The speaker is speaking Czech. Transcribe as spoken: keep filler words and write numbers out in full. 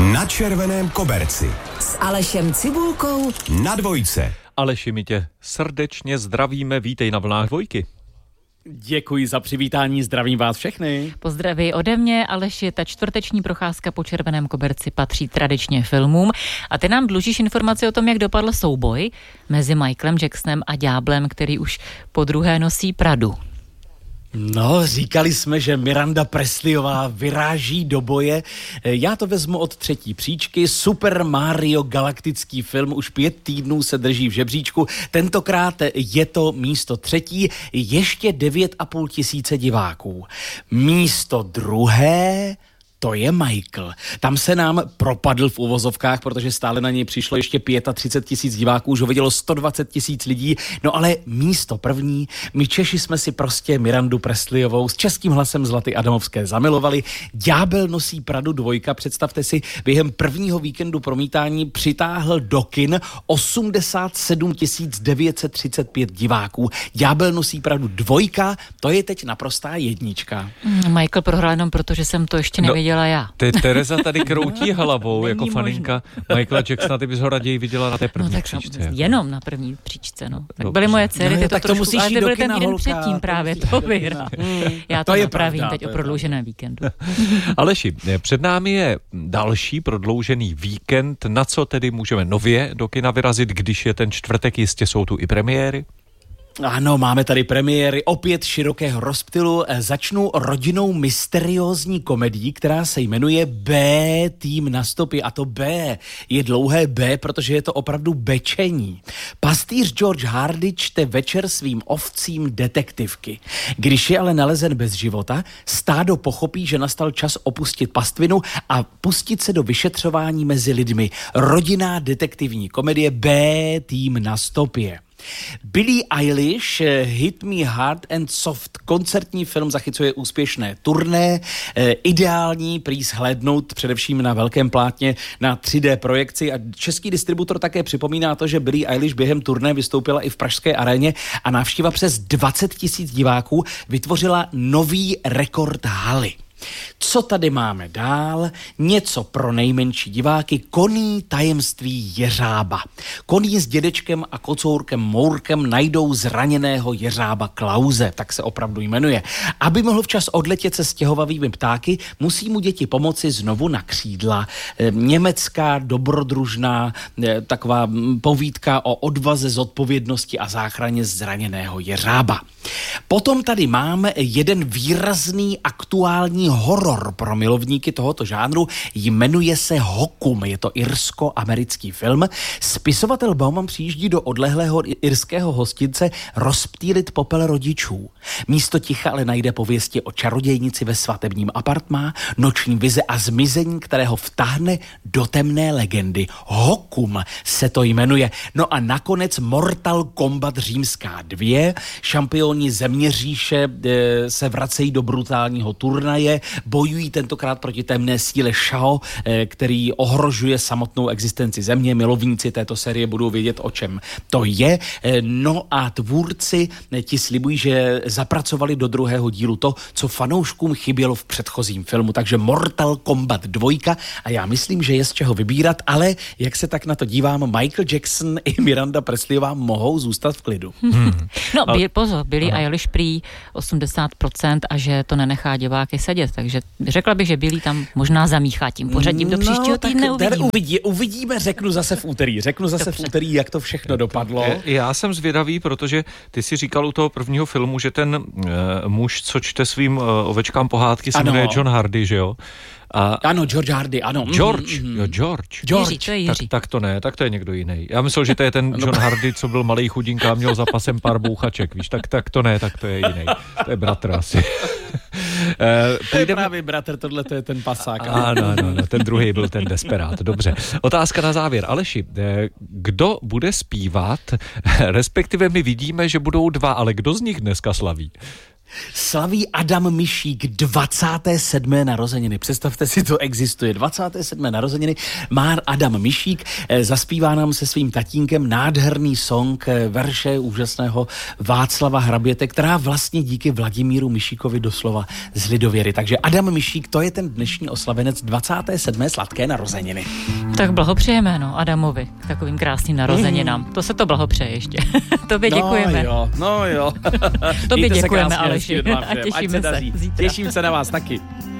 Na červeném koberci s Alešem Cibulkou na dvojce. Aleši, my tě srdečně zdravíme, vítej na vlnách dvojky. Děkuji za přivítání, zdravím vás všechny. Pozdraví ode mě, Aleši, ta čtvrteční procházka po červeném koberci patří tradičně filmům a ty nám dlužíš informaci o tom, jak dopadl souboj mezi Michaelem Jacksonem a ďáblem, který už podruhé nosí Pradu. No, říkali jsme, že Miranda Presleyová vyráží do boje. Já to vezmu od třetí příčky. Super Mario galaktický film už pět týdnů se drží v žebříčku. Tentokrát je to místo třetí, ještě devět a půl tisíce diváků. Místo druhé... to je Michael. Tam se nám propadl v uvozovkách, protože stále na něj přišlo ještě třicet pět tisíc diváků, už ho vidělo sto dvacet tisíc lidí, no ale místo první, my Češi jsme si prostě Mirandu Presleyovou s českým hlasem Zlaty Adamovské zamilovali. Ďábel nosí Pradu dvojka, představte si, během prvního víkendu promítání přitáhl do kin osmdesát sedm tisíc devět set třicet pět diváků. Ďábel nosí Pradu dvojka, to je teď naprostá jednička. Michael prohrál jenom proto, že jsem to ještě nevěděl. No. Já. Ty Tereza tady kroutí hlavou jako faninka Michaela Jacksona, ty bys ho raději viděla na té první no, tak příčce. No, jenom na první příčce, no. Tak byly moje dcery, ty no, to tak trošku, to ale ty byly ten týden holka, předtím právě, to vyhrál. Já to, to napravím teď o prodlouženém víkendu. Aleši, před námi je další prodloužený víkend, na co tedy můžeme nově do kina vyrazit, když je ten čtvrtek, jistě jsou tu i premiéry? Ano, máme tady premiéry opět širokého rozptylu. Začnu rodinnou mysteriózní komedií, která se jmenuje B tým na stopě. A to B je dlouhé B, protože je to opravdu bečení. Pastýř George Hardy čte večer svým ovcím detektivky. Když je ale nalezen bez života, stádo pochopí, že nastal čas opustit pastvinu a pustit se do vyšetřování mezi lidmi. Rodinná detektivní komedie B tým na stopě. Billie Eilish, Hit Me Hard and Soft, koncertní film zachycuje úspěšné turné, ideální prý shlédnout především na velkém plátně na tři dé projekci a český distributor také připomíná to, že Billie Eilish během turné vystoupila i v pražské aréně a návštěva přes dvacet tisíc diváků vytvořila nový rekord haly. Co tady máme dál? Něco pro nejmenší diváky. Konný tajemství jeřába. Koní s dědečkem a kocourkem Mourkem najdou zraněného jeřába Klause, tak se opravdu jmenuje. Aby mohl včas odletět se stěhovavými ptáky, musí mu děti pomoci znovu na křídla. Německá, dobrodružná, taková povídka o odvaze, zodpovědnosti a záchraně zraněného jeřába. Potom tady máme jeden výrazný aktuální horor pro milovníky tohoto žánru, jmenuje se Hokum, je to irsko-americký film. Spisovatel Bauman přijíždí do odlehlého irského hostince rozptýlit popel rodičů. Místo ticha ale najde pověsti o čarodějnici ve svatebním apartmá, noční vize a zmizení, kterého vtáhne do temné legendy. Hokum se to jmenuje. No a nakonec Mortal Kombat Římská dvě, šampioni zeměříše e, se vracejí do brutálního turnaje, bojují tentokrát proti temné síle Shao, e, který ohrožuje samotnou existenci země. Milovníci této série budou vědět, o čem to je. E, no a tvůrci e, ti slibují, že zapracovali do druhého dílu to, co fanouškům chybělo v předchozím filmu. Takže Mortal Kombat dvojka a já myslím, že je z čeho vybírat, ale jak se tak na to dívám, Michael Jackson i Miranda Presleyová mohou zůstat v klidu. Hmm. No, byl, pozor, Billie Eilish prý osmdesát procent a že to nenechá diváky sedět, takže řekla bych, že Billie tam možná zamíchá tím pořadím do příštího no, týdne uvidíme. Uvidí, uvidíme, řeknu zase v úterý, řeknu zase Dobře. v úterý, jak to všechno dopadlo. Já jsem zvědavý, protože ty si říkal u toho prvního filmu, že ten uh, muž, co čte svým uh, ovečkám pohádky, se jmenuje John Hardy, že jo? A ano, George Hardy, ano. George, mm-hmm. jo, George. George. Jiří, to je Jiří. Tak, tak to ne, tak to je někdo jiný. Já myslel, že to je ten John Hardy, co byl malej chudinka a měl za pasem pár bouchaček, víš, tak, tak to ne, tak to je jiný. To je bratr asi. Půjdeme... To je právě bratr, tohle to je ten pasák. Ano, ano, ano, ten druhý byl ten desperát, dobře. Otázka na závěr. Aleši, kdo bude zpívat, respektive my vidíme, že budou dva, ale kdo z nich dneska slaví? Slaví Adam Mišík dvacáté sedmé narozeniny. Představte si, to existuje. dvacáté sedmé narozeniny má Adam Mišík, zaspívá nám se svým tatínkem nádherný song verše úžasného Václava Hraběte, která vlastně díky Vladimíru Mišíkovi doslova z lidověry. Takže Adam Mišík, to je ten dnešní oslavenec dvacáté sedmé sladké narozeniny. Tak blahopřejeme, no, Adamovi k takovým krásným narozeninám. Mm. To se to blahopřeje ještě. Tobě děkujeme. No jo, no jo. Tobě děkujeme, Aleši. A těšíme se. Těším se na vás taky.